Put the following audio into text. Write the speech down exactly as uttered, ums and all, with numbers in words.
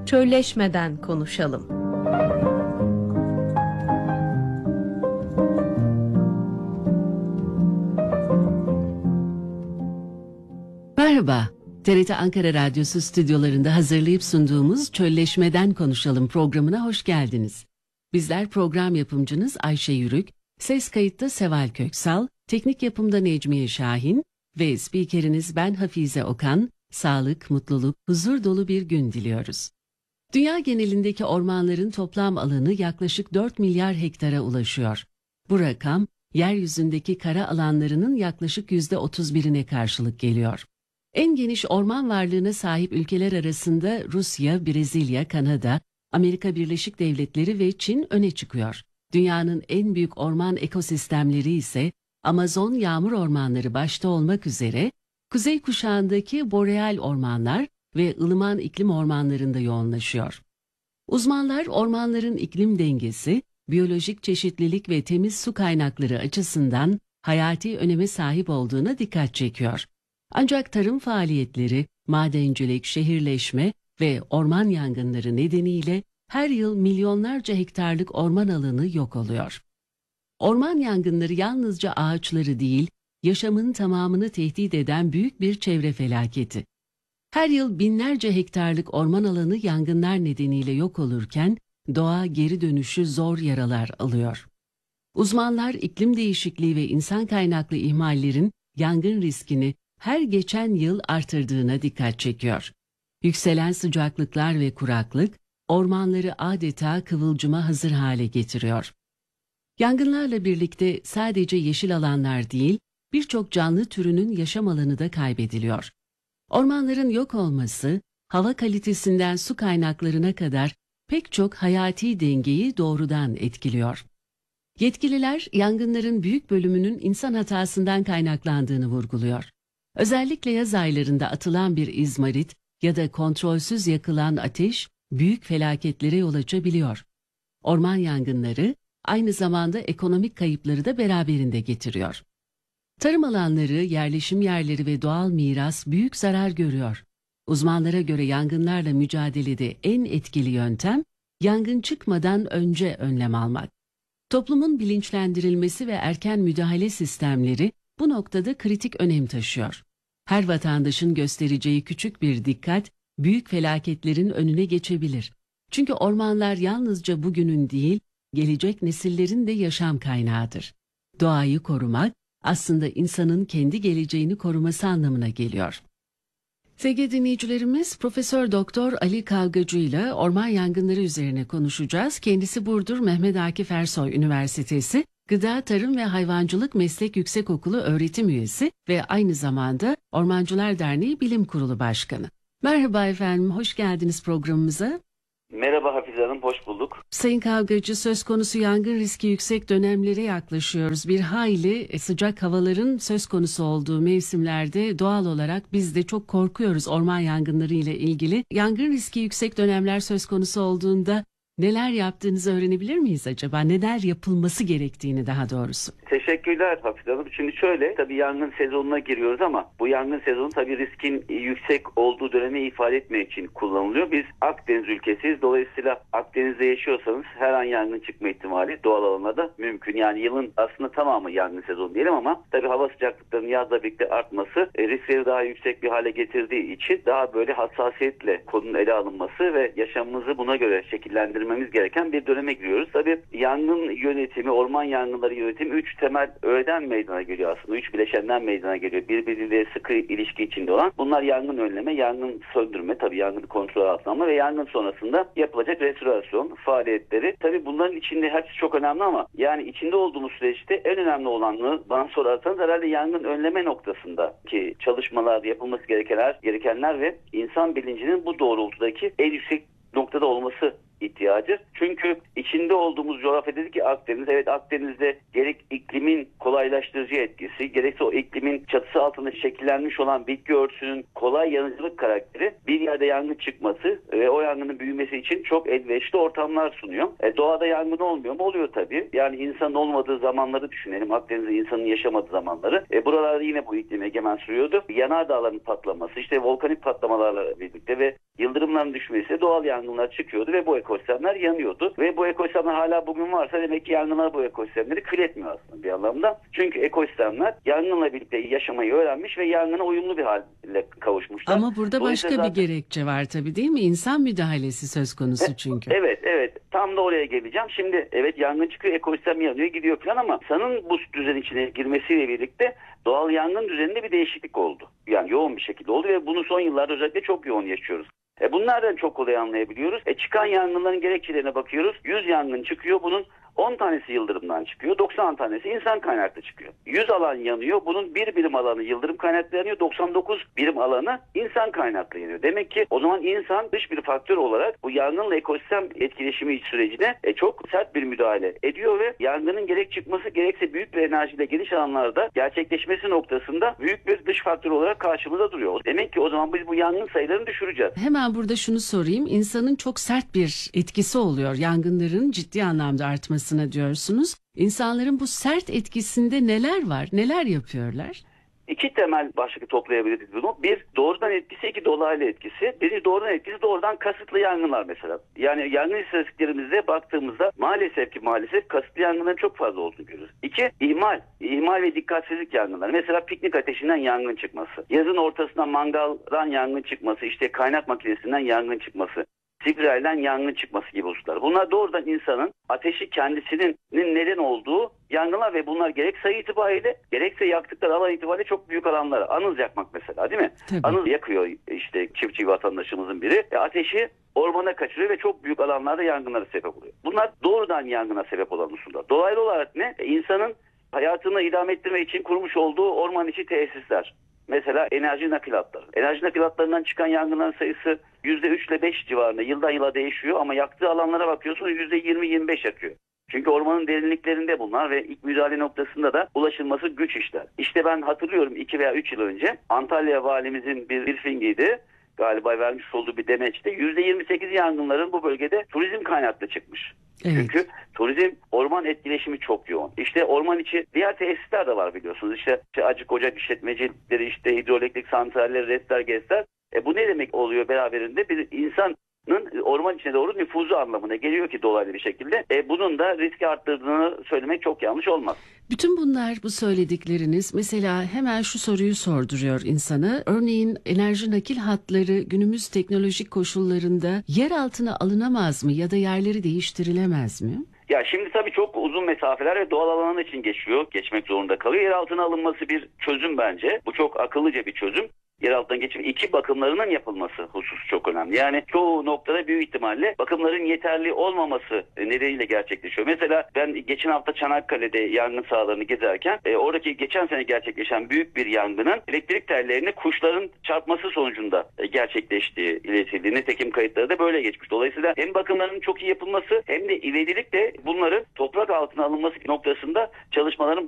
çölleşmeden konuşalım. Merhaba, T R T Ankara Radyosu stüdyolarında hazırlayıp sunduğumuz Çölleşmeden Konuşalım programına hoş geldiniz. Bizler program yapımcınız Ayşe Yürük, ses kayıtta Seval Köksal, teknik yapımda Necmiye Şahin ve spikeriniz ben Hafize Okan, sağlık, mutluluk, huzur dolu bir gün diliyoruz. Dünya genelindeki ormanların toplam alanı yaklaşık dört milyar hektara ulaşıyor. Bu rakam, yeryüzündeki kara alanlarının yaklaşık yüzde otuz birine karşılık geliyor. En geniş orman varlığına sahip ülkeler arasında Rusya, Brezilya, Kanada, Amerika Birleşik Devletleri ve Çin öne çıkıyor. Dünyanın en büyük orman ekosistemleri ise Amazon yağmur ormanları başta olmak üzere kuzey kuşağındaki boreal ormanlar ve ılıman iklim ormanlarında yoğunlaşıyor. Uzmanlar ormanların iklim dengesi, biyolojik çeşitlilik ve temiz su kaynakları açısından hayati öneme sahip olduğuna dikkat çekiyor. Ancak tarım faaliyetleri, madencilik, şehirleşme ve orman yangınları nedeniyle her yıl milyonlarca hektarlık orman alanı yok oluyor. Orman yangınları yalnızca ağaçları değil, yaşamın tamamını tehdit eden büyük bir çevre felaketi. Her yıl binlerce hektarlık orman alanı yangınlar nedeniyle yok olurken doğa geri dönüşü zor yaralar alıyor. Uzmanlar iklim değişikliği ve insan kaynaklı ihmallerin yangın riskini her geçen yıl artırdığına dikkat çekiyor. Yükselen sıcaklıklar ve kuraklık ormanları adeta kıvılcıma hazır hale getiriyor. Yangınlarla birlikte sadece yeşil alanlar değil, birçok canlı türünün yaşam alanı da kaybediliyor. Ormanların yok olması, hava kalitesinden su kaynaklarına kadar pek çok hayati dengeyi doğrudan etkiliyor. Yetkililer yangınların büyük bölümünün insan hatasından kaynaklandığını vurguluyor. Özellikle yaz aylarında atılan bir izmarit ya da kontrolsüz yakılan ateş büyük felaketlere yol açabiliyor. Orman yangınları aynı zamanda ekonomik kayıpları da beraberinde getiriyor. Tarım alanları, yerleşim yerleri ve doğal miras büyük zarar görüyor. Uzmanlara göre yangınlarla mücadelede en etkili yöntem, yangın çıkmadan önce önlem almak. Toplumun bilinçlendirilmesi ve erken müdahale sistemleri bu noktada kritik önem taşıyor. Her vatandaşın göstereceği küçük bir dikkat, büyük felaketlerin önüne geçebilir. Çünkü ormanlar yalnızca bugünün değil, gelecek nesillerin de yaşam kaynağıdır. Doğayı korumak, aslında insanın kendi geleceğini koruması anlamına geliyor. Sevgili dinleyicilerimiz, Profesör Doktor Ali Kavgacı ile orman yangınları üzerine konuşacağız. Kendisi Burdur Mehmet Akif Ersoy Üniversitesi Gıda, Tarım ve Hayvancılık Meslek Yüksekokulu öğretim üyesi ve aynı zamanda Ormancılar Derneği Bilim Kurulu Başkanı. Merhaba efendim, hoş geldiniz programımıza. Merhaba Hafize Hanım, hoş bulduk. Sayın Kavgacı, söz konusu yangın riski yüksek dönemlere yaklaşıyoruz. Bir hayli sıcak havaların söz konusu olduğu mevsimlerde doğal olarak biz de çok korkuyoruz orman yangınları ile ilgili. Yangın riski yüksek dönemler söz konusu olduğunda neler yaptığınızı öğrenebilir miyiz acaba? Neler yapılması gerektiğini daha doğrusu? Teşekkürler Hafize Hanım. Şimdi şöyle, tabii yangın sezonuna giriyoruz ama bu yangın sezonu tabii riskin yüksek olduğu dönemi ifade etmek için kullanılıyor. Biz Akdeniz ülkesiyiz. Dolayısıyla Akdeniz'de yaşıyorsanız her an yangın çıkma ihtimali doğal alanlarda mümkün. Yani yılın aslında tamamı yangın sezonu diyelim ama tabii hava sıcaklıklarının yazla birlikte artması e, riskleri daha yüksek bir hale getirdiği için daha böyle hassasiyetle konunun ele alınması ve yaşamımızı buna göre şekillendirmemiz gereken bir döneme giriyoruz. Tabii yangın yönetimi, orman yangınları yönetimi üç temel öğeden meydana geliyor aslında. Üç bileşenden meydana geliyor. Birbiriyle sıkı ilişki içinde olan. Bunlar yangın önleme, yangın söndürme, tabii yangını kontrol altına alma ve yangın sonrasında yapılacak restorasyon faaliyetleri. Tabii bunların içinde hepsi çok önemli ama yani içinde olduğumuz süreçte en önemli olanı bana sorarsanız herhalde yangın önleme noktasındaki çalışmalar, yapılması gerekenler, gerekenler ve insan bilincinin bu doğrultudaki en yüksek noktada olması ihtiyacı. Çünkü içinde olduğumuz coğrafya dedi ki Akdeniz. Evet, Akdeniz'de gerek iklimin kolaylaştırıcı etkisi, gerekse o iklimin çatısı altında şekillenmiş olan bitki örtüsünün kolay yanıcılık karakteri bir yerde yangın çıkması ve o yangının büyümesi için çok elverişli ortamlar sunuyor. E, doğada yangın olmuyor mu? Oluyor tabii. Yani insanın olmadığı zamanları düşünelim. Akdeniz'de insanın yaşamadığı zamanları. E, buralarda yine bu iklim egemen sürüyordu. Yanardağların patlaması, işte volkanik patlamalarla birlikte ve yıldırımların düşmesiyle doğal yangınlar çıkıyordu ve bu ekosistemler yanıyordu. Ve bu ekosistemler hala bugün varsa demek ki yangınlar bu ekosistemleri kül etmiyor aslında bir anlamda. Çünkü ekosistemler yangınla birlikte yaşamayı öğrenmiş ve yangına uyumlu bir hale kavuşmuşlar. Ama burada başka zaten... bir gerekçe var tabii, değil mi? İnsan müdahalesi söz konusu çünkü. Evet, evet. Tam da oraya geleceğim. Şimdi evet, yangın çıkıyor, ekosistem yanıyor, gidiyor falan ama insanın bu düzen içine girmesiyle birlikte doğal yangın düzeninde bir değişiklik oldu. Yani yoğun bir şekilde oldu ve bunu son yıllarda özellikle çok yoğun yaşıyoruz. E bunlardan çok kolay anlayabiliyoruz. E çıkan yangınların gerekçelerine bakıyoruz. yüz yangın çıkıyor. Bunun on tanesi yıldırımdan çıkıyor. doksan tanesi insan kaynaklı çıkıyor. yüz alan yanıyor. Bunun bir birim alanı yıldırım kaynaklı yanıyor. doksan dokuz birim alanı insan kaynaklı yanıyor. Demek ki o zaman insan dış bir faktör olarak bu yangınla ekosistem etkileşimi sürecine e, çok sert bir müdahale ediyor ve yangının gerek çıkması gerekse büyük bir enerjiyle geniş alanlarda gerçekleşmesi noktasında büyük bir dış faktör olarak karşımıza duruyor. Demek ki o zaman biz bu yangın sayılarını düşüreceğiz. Hemen burada şunu sorayım. İnsanın çok sert bir etkisi oluyor. Yangınların ciddi anlamda artmasına diyorsunuz. İnsanların bu sert etkisinde neler var? Neler yapıyorlar? İki temel başlıklı toplayabiliriz bunu. Bir, doğrudan etkisi, iki dolaylı etkisi. Birinci doğrudan etkisi, doğrudan kasıtlı yangınlar mesela. Yani yangın istatistiklerimizde baktığımızda maalesef ki maalesef kasıtlı yangınların çok fazla olduğunu görüyoruz. İki, ihmal. İhmal ve dikkatsizlik yangınları. Mesela piknik ateşinden yangın çıkması. Yazın ortasından mangaldan yangın çıkması. İşte kaynak makinesinden yangın çıkması. Sibray'dan yangın çıkması gibi hususlar. Bunlar doğrudan insanın ateşi kendisinin neden olduğu yangınlar ve bunlar gerek sayı itibariyle gerekse yaktıkları alan itibariyle çok büyük alanlar. Anız yakmak mesela, değil mi? Tabii. Anız yakıyor işte çiftçi vatandaşımızın biri. E, ateşi ormana kaçırıyor ve çok büyük alanlarda yangınlara sebep oluyor. Bunlar doğrudan yangına sebep olan hususlar. Dolaylı olarak ne? E, insanın hayatını idame ettirmek için kurmuş olduğu orman içi tesisler. Mesela enerji nakilatları. Enerji nakilatlarından çıkan yangınların sayısı yüzde üç ile beş civarında yıldan yıla değişiyor ama yaktığı alanlara bakıyorsunuz yüzde yirmi yirmi beş yakıyor. Çünkü ormanın derinliklerinde bunlar ve ilk müdahale noktasında da ulaşılması güç işler. İşte ben hatırlıyorum iki veya üç yıl önce Antalya valimizin bir briefingiydi. Galiba vermiş olduğu bir demeçte yüzde yirmi sekiz yangınların bu bölgede turizm kaynaklı çıkmış. Evet. Çünkü turizm orman etkileşimi çok yoğun. İşte orman içi diğer tesisler de var biliyorsunuz. İşte, işte acık ocak işletmecileri, işte hidroelektrik santralleri, restler, gezler. E bu ne demek oluyor beraberinde? Bir insanın orman içine doğru nüfuzu anlamına geliyor ki dolaylı bir şekilde. E bunun da riski arttırdığını söylemek çok yanlış olmaz. Bütün bunlar, bu söyledikleriniz mesela hemen şu soruyu sorduruyor insana. Örneğin enerji nakil hatları günümüz teknolojik koşullarında yer altına alınamaz mı ya da yerleri değiştirilemez mi? Ya şimdi tabii çok uzun mesafeler ve doğal alanlar için geçiyor, geçmek zorunda kalıyor. Yer altına alınması bir çözüm bence. Bu çok akıllıca bir çözüm. Yer altından geçip iki bakımlarının yapılması hususu çok önemli. Yani çoğu noktada büyük ihtimalle bakımların yeterli olmaması nedeniyle gerçekleşiyor. Mesela ben geçen hafta Çanakkale'de yangın sahalarını gezerken e, oradaki geçen sene gerçekleşen büyük bir yangının elektrik tellerine kuşların çarpması sonucunda e, gerçekleştiği iletildi. Nitekim kayıtları da böyle geçmiş. Dolayısıyla hem bakımların çok iyi yapılması hem de ivedilikle bunların toprak altına alınması noktasında çalışmaların